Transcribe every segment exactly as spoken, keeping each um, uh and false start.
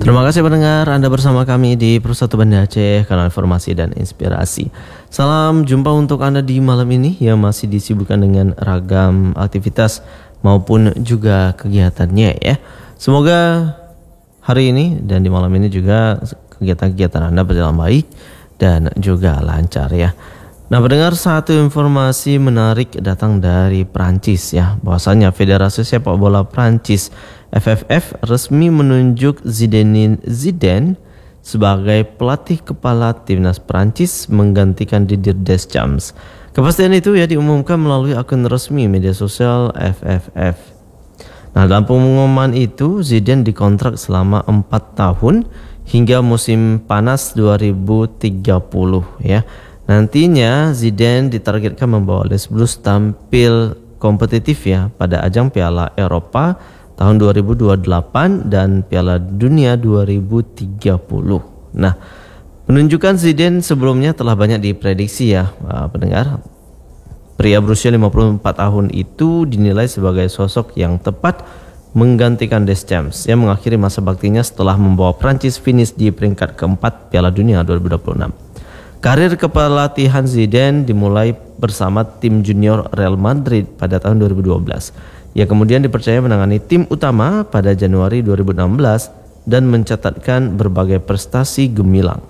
Terima kasih pendengar, Anda bersama kami di Persatu Banda Aceh, kanal informasi dan inspirasi. Salam jumpa untuk Anda di malam ini yang masih disibukkan dengan ragam aktivitas maupun juga kegiatannya ya. Semoga hari ini dan di malam ini juga kegiatan-kegiatan Anda berjalan baik dan juga lancar ya. Nah, pendengar, satu informasi menarik datang dari Prancis ya. Bahwasanya Federasi Sepak Bola Prancis F F F resmi menunjuk Zinedine Zidane sebagai pelatih kepala timnas Prancis menggantikan Didier Deschamps. Kepastian itu ya diumumkan melalui akun resmi media sosial F F F. Nah, dalam pengumuman itu Zidane dikontrak selama empat tahun hingga musim panas dua ribu tiga puluh ya. Nantinya Zidane ditargetkan membawa Les Blues tampil kompetitif ya pada ajang Piala Eropa tahun dua ribu dua puluh delapan dan Piala Dunia dua ribu tiga puluh. Nah, penunjukan Zidane sebelumnya telah banyak diprediksi ya, pendengar. Pria berusia lima puluh empat tahun itu dinilai sebagai sosok yang tepat menggantikan Deschamps yang mengakhiri masa baktinya setelah membawa Prancis finish di peringkat keempat Piala Dunia dua ribu dua puluh enam. Karir kepelatihan Zidane dimulai bersama tim junior Real Madrid pada tahun dua ribu dua belas. Ia kemudian dipercaya menangani tim utama pada Januari dua ribu enam belas dan mencatatkan berbagai prestasi gemilang.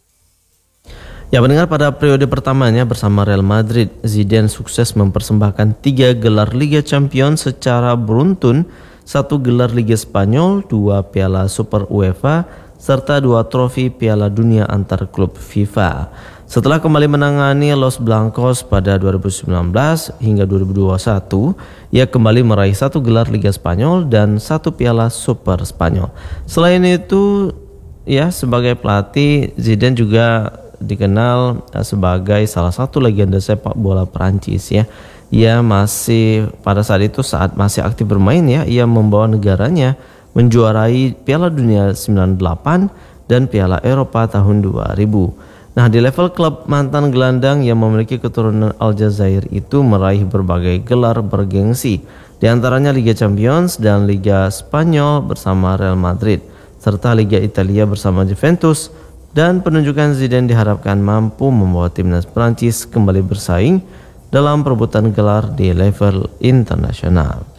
Ya, pendengar, pada periode pertamanya bersama Real Madrid, Zidane sukses mempersembahkan tiga gelar Liga Champions secara beruntun, satu gelar Liga Spanyol, dua Piala Super UEFA, serta dua trofi Piala Dunia antar klub FIFA. Setelah kembali menangani Los Blancos pada dua ribu sembilan belas hingga dua ribu dua puluh satu, ia kembali meraih satu gelar Liga Spanyol dan satu Piala Super Spanyol. Selain itu, ya, sebagai pelatih, Zidane juga dikenal sebagai salah satu legenda sepak bola Prancis ya. Ia masih pada saat itu saat masih aktif bermain ya, ia membawa negaranya menjuarai Piala Dunia sembilan puluh delapan dan Piala Eropa tahun dua ribu. Nah, di level klub, mantan gelandang yang memiliki keturunan Aljazair itu meraih berbagai gelar bergengsi, di antaranya Liga Champions dan Liga Spanyol bersama Real Madrid, serta Liga Italia bersama Juventus. Dan penunjukan Zidane diharapkan mampu membawa timnas Prancis kembali bersaing dalam perebutan gelar di level internasional.